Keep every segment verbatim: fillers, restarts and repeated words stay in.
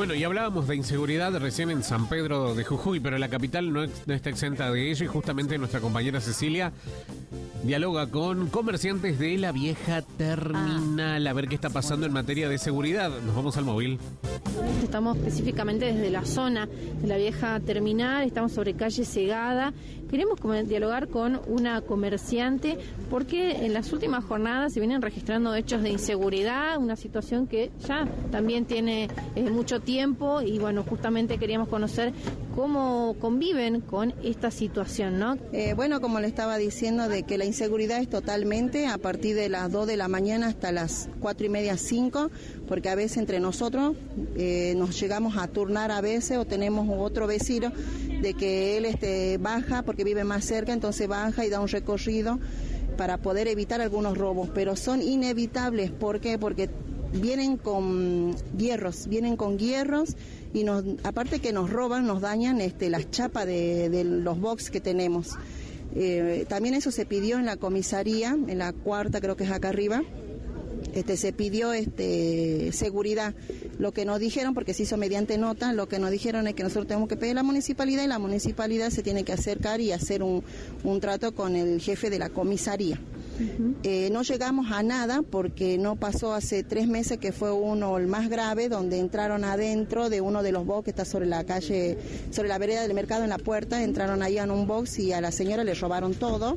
Bueno, y hablábamos de inseguridad recién en San Pedro de Jujuy, pero la capital no, no está exenta de ello, y justamente nuestra compañera Cecilia dialoga con comerciantes de la vieja terminal, a ver qué está pasando en materia de seguridad. Nos vamos al móvil. Estamos específicamente desde la zona de la vieja terminal, estamos sobre calle Segada. Queremos dialogar con una comerciante porque en las últimas jornadas se vienen registrando hechos de inseguridad, una situación que ya también tiene eh, mucho tiempo, y bueno, justamente queríamos conocer cómo conviven con esta situación, ¿no? Eh, bueno, como le estaba diciendo, de que la inseguridad es totalmente a partir de las dos de la mañana hasta las cuatro y media, cinco, porque a veces entre nosotros eh, nos llegamos a turnar a veces, o tenemos otro vecino de que él este, baja porque vive más cerca, entonces baja y da un recorrido para poder evitar algunos robos, pero son inevitables. ¿Por qué? Porque vienen con hierros, vienen con hierros y nos, aparte que nos roban, nos dañan este, las chapas de, de los box que tenemos. Eh, también eso se pidió en la comisaría, en la cuarta creo que es acá arriba, este, se pidió este, seguridad. Lo que nos dijeron, porque se hizo mediante nota, lo que nos dijeron es que nosotros tenemos que pedir a la municipalidad y la municipalidad se tiene que acercar y hacer un, un trato con el jefe de la comisaría. Uh-huh. Eh, no llegamos a nada porque no pasó hace tres meses que fue uno el más grave, donde entraron adentro de uno de los box que está sobre la calle, sobre la vereda del mercado en la puerta, entraron ahí en un box y a la señora le robaron todo.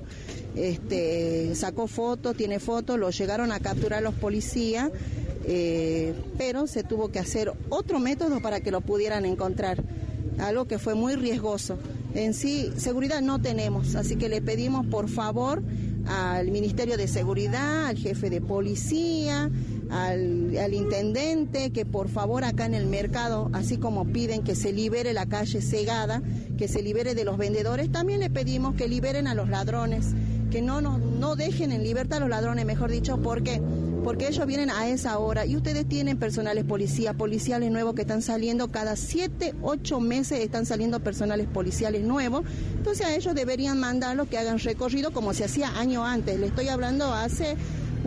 Este, sacó fotos, tiene fotos, lo llegaron a capturar los policías, eh, pero se tuvo que hacer otro método para que lo pudieran encontrar, algo que fue muy riesgoso. En sí, seguridad no tenemos, así que le pedimos por favor al Ministerio de Seguridad, al jefe de policía, al, al intendente, que por favor acá en el mercado, así como piden que se libere la calle Segada, que se libere de los vendedores, también le pedimos que liberen a los ladrones, que no, no, no dejen en libertad a los ladrones, mejor dicho. ¿Por qué? Porque ellos vienen a esa hora y ustedes tienen personales policía, policiales nuevos que están saliendo cada siete, ocho meses, están saliendo personales policiales nuevos. Entonces a ellos deberían mandarlos que hagan recorrido como se hacía años antes. Le estoy hablando hace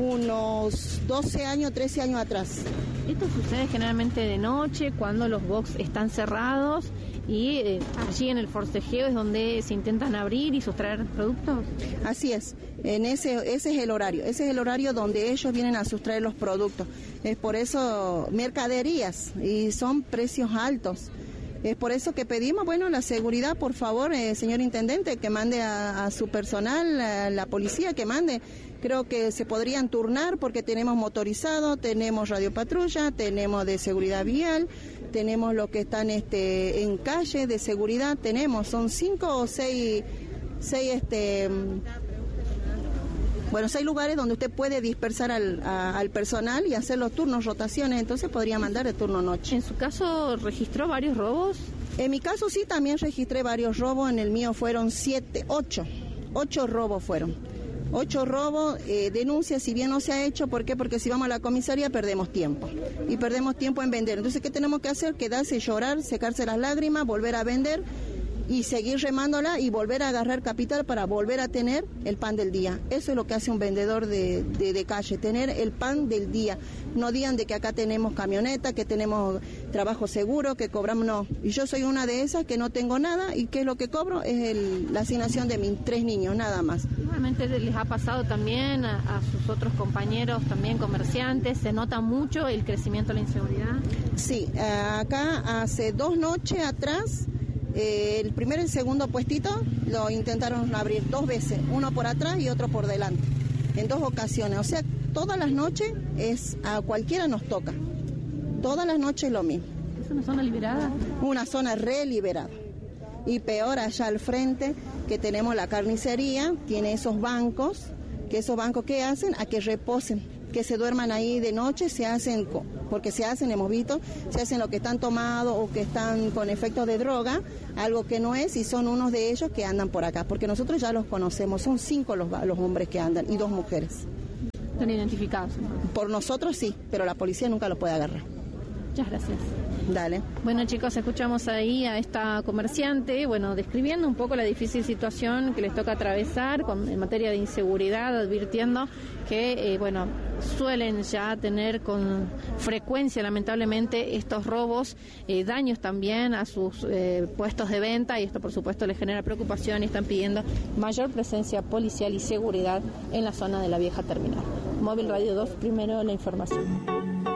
unos doce años, trece años atrás. Esto sucede generalmente de noche, cuando los box están cerrados, y eh, allí en el forcejeo es donde se intentan abrir y sustraer productos. Así es, en ese ese es el horario, ese es el horario donde ellos vienen a sustraer los productos. Es por eso mercaderías y son precios altos. Es por eso que pedimos, bueno, la seguridad, por favor, eh, señor intendente, que mande a, a su personal, a la policía, que mande. Creo que se podrían turnar porque tenemos motorizado, tenemos radiopatrulla, tenemos de seguridad vial, tenemos lo que están este, en calle de seguridad, tenemos, son cinco o seis, seis este, bueno, seis lugares donde usted puede dispersar al, a, al personal y hacer los turnos, rotaciones, entonces podría mandar de turno noche. ¿En su caso registró varios robos? En mi caso sí, también registré varios robos, en el mío fueron siete, ocho, ocho robos fueron. Ocho robos, eh, denuncias, si bien no se ha hecho, ¿por qué? Porque si vamos a la comisaría perdemos tiempo, y perdemos tiempo en vender. Entonces, ¿qué tenemos que hacer? Quedarse, llorar, secarse las lágrimas, volver a vender y seguir remándola y volver a agarrar capital para volver a tener el pan del día. Eso es lo que hace un vendedor de, de, de calle, tener el pan del día. No digan de que acá tenemos camioneta, que tenemos trabajo seguro, que cobramos, no. Y yo soy una de esas que no tengo nada, y ¿qué es lo que cobro? Es el, la asignación de mis tres niños, nada más. Igualmente les ha pasado también a, a sus otros compañeros, también comerciantes, ¿se nota mucho el crecimiento de la inseguridad? Sí, acá hace dos noches atrás, eh, el primer y el segundo puestito lo intentaron abrir dos veces, uno por atrás y otro por delante, en dos ocasiones. O sea, todas las noches es a cualquiera nos toca, todas las noches lo mismo. ¿Es una zona liberada? Una zona re liberada. Y peor allá al frente, que tenemos la carnicería, tiene esos bancos, que esos bancos ¿qué hacen? A que reposen, que se duerman ahí de noche, se hacen, porque se hacen, hemos visto, se hacen lo que están tomados o que están con efectos de droga, algo que no es, y son unos de ellos que andan por acá, porque nosotros ya los conocemos, son cinco los, los hombres que andan y dos mujeres. ¿Están identificados? Por nosotros sí, pero la policía nunca los puede agarrar. Muchas gracias. Dale. Bueno, chicos, escuchamos ahí a esta comerciante, bueno, describiendo un poco la difícil situación que les toca atravesar con, en materia de inseguridad, advirtiendo que, eh, bueno, suelen ya tener con frecuencia, lamentablemente, estos robos, eh, daños también a sus eh, puestos de venta, y esto, por supuesto, les genera preocupación y están pidiendo mayor presencia policial y seguridad en la zona de la vieja terminal. Móvil Radio dos, primero la información.